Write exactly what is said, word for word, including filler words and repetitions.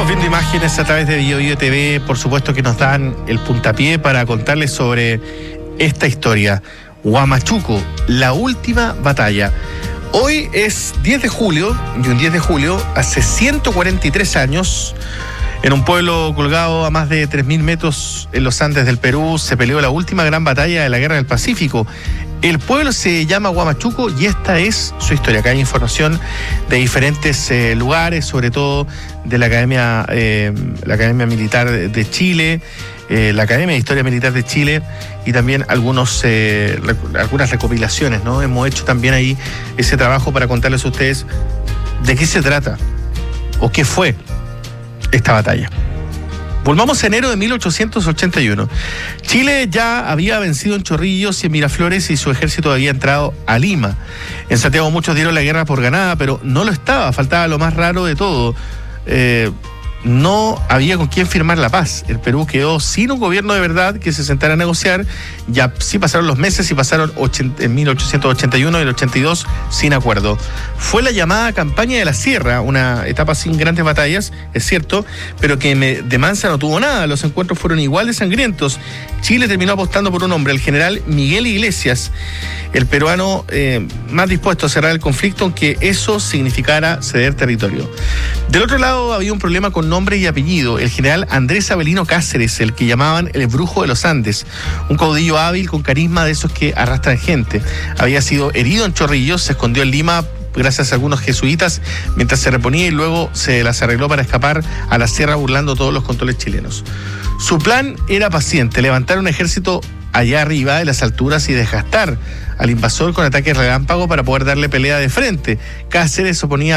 viendo imágenes a través de Bio Bio T V, por supuesto que nos dan el puntapié para contarles sobre esta historia. Huamachuco, la última batalla. Hoy es diez de julio, y un diez de julio, hace ciento cuarenta y tres años, en un pueblo colgado a más de tres mil metros en los Andes del Perú, se peleó la última gran batalla de la Guerra del Pacífico. El pueblo se llama Huamachuco y esta es su historia. Acá hay información de diferentes eh, lugares, sobre todo de la Academia, eh, la Academia Militar de Chile, eh, la Academia de Historia Militar de Chile y también algunos, eh, rec- algunas recopilaciones, ¿no? Hemos hecho también ahí ese trabajo para contarles a ustedes de qué se trata o qué fue esta batalla. Volvamos a enero de mil ochocientos ochenta y uno. Chile ya había vencido en Chorrillos y en Miraflores y su ejército había entrado a Lima. En Santiago muchos dieron la guerra por ganada, pero no lo estaba, faltaba lo más raro de todo. Eh, no había con quién firmar la paz. El Perú quedó sin un gobierno de verdad que se sentara a negociar. Ya sí pasaron los meses y pasaron ochenta, en mil ochocientos ochenta y uno y el ochenta y dos sin acuerdo. Fue la llamada Campaña de la Sierra, una etapa sin grandes batallas, es cierto, pero que de mansa no tuvo nada. Los encuentros fueron igual de sangrientos. Chile terminó apostando por un hombre, el general Miguel Iglesias, el peruano eh, más dispuesto a cerrar el conflicto, aunque eso significara ceder territorio. Del otro lado había un problema con nombre y apellido, el general Andrés Avelino Cáceres, el que llamaban el Brujo de los Andes, un caudillo hábil con carisma de esos que arrastran gente. Había sido herido en Chorrillos, se escondió en Lima gracias a algunos jesuitas mientras se reponía y luego se las arregló para escapar a la sierra burlando todos los controles chilenos. Su plan era paciente, levantar un ejército allá arriba de las alturas y desgastar al invasor con ataques relámpago para poder darle pelea de frente. Cáceres oponía